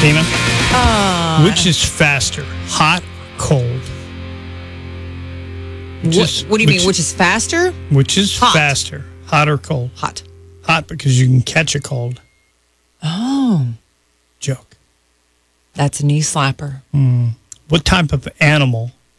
Tina? Which is faster, hot or cold? What do you mean? Which is faster? Which is Hot. faster, hot or cold? Hot. Hot because you can catch a cold. Oh, Joke. that's a knee slapper. What type of animal